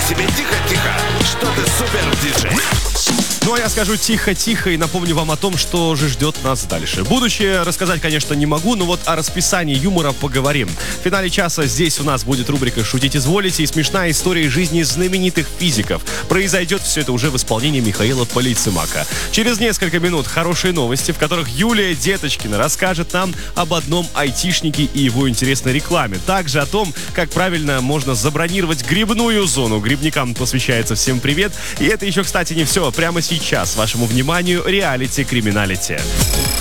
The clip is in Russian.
себе тихо-тихо, что ты супер-диджей. Ну а я скажу тихо-тихо и напомню вам о том, что же ждет нас дальше. Будущее рассказать, конечно, не могу, но вот о расписании юмора поговорим. В финале часа здесь у нас будет рубрика «Шутить изволите» и смешная история жизни знаменитых физиков. Произойдет все это уже в исполнении Михаила Полицемака. Через несколько минут хорошие новости, в которых Юлия Деточкина расскажет нам об одном айтишнике и его интересной рекламе. Также о том, как правильно можно забронировать грибную зону. Грибникам посвящается всем привет. И это еще, кстати, не все. Прямо сейчас вашему вниманию реалити-криминалити.